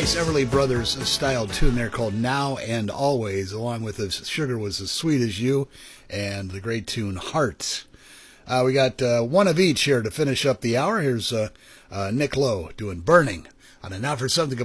Nice Everly Brothers style tune there called Now and Always, along with Sugar Was As Sweet As You and the great tune Hearts. We got one of each here to finish up the hour. Here's Nick Lowe doing Burning on a Now for Something